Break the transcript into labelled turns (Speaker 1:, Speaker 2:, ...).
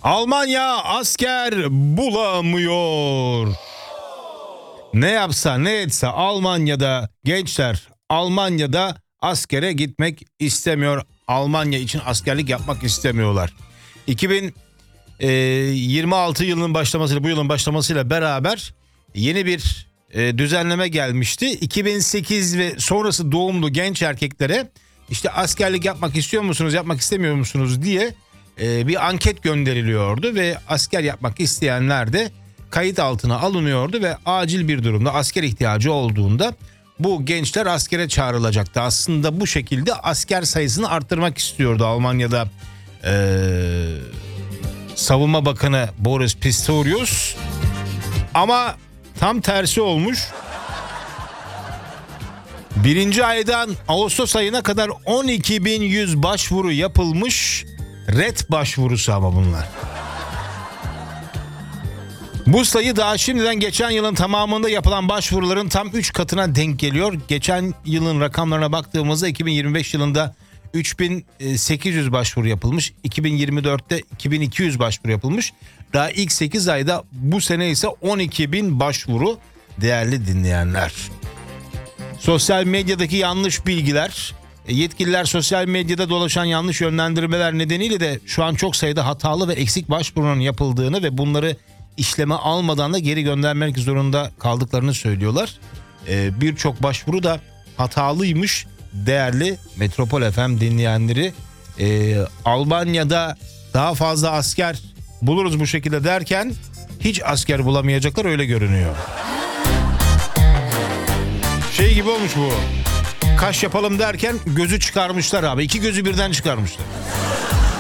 Speaker 1: Almanya asker bulamıyor. Ne yapsa ne etse Almanya'da gençler Almanya'da askere gitmek istemiyor. Almanya için askerlik yapmak istemiyorlar. 2026 yılının başlamasıyla bu yılın başlamasıyla beraber yeni bir düzenleme gelmişti. 2008 ve sonrası doğumlu genç erkeklere işte askerlik yapmak istiyor musunuz, yapmak istemiyor musunuz diye bir anket gönderiliyordu ve asker yapmak isteyenler de kayıt altına alınıyordu ve acil bir durumda asker ihtiyacı olduğunda bu gençler askere çağrılacaktı. Aslında bu şekilde asker sayısını arttırmak istiyordu Almanya'da Savunma Bakanı Boris Pistorius. Ama tam tersi olmuş. Birinci aydan Ağustos ayına kadar 12.100 başvuru yapılmış. Ret başvurusu ama bunlar. Bu sayı daha şimdiden geçen yılın tamamında yapılan başvuruların tam 3 katına denk geliyor. Geçen yılın rakamlarına baktığımızda 2025 yılında 3.800 başvuru yapılmış. 2024'te 2.200 başvuru yapılmış. Daha ilk 8 ayda bu sene ise 12.000 başvuru değerli dinleyenler. Sosyal medyadaki yanlış bilgiler, yetkililer sosyal medyada dolaşan yanlış yönlendirmeler nedeniyle de şu an çok sayıda hatalı ve eksik başvurunun yapıldığını ve bunları işleme almadan da geri göndermek zorunda kaldıklarını söylüyorlar. Birçok başvuru da hatalıymış değerli Metropol FM dinleyenleri. Almanya'da daha fazla asker buluruz bu şekilde derken hiç asker bulamayacaklar öyle görünüyor. Şey gibi olmuş bu. Kaş yapalım derken gözü çıkarmışlar abi. 2 gözü birden çıkarmışlar.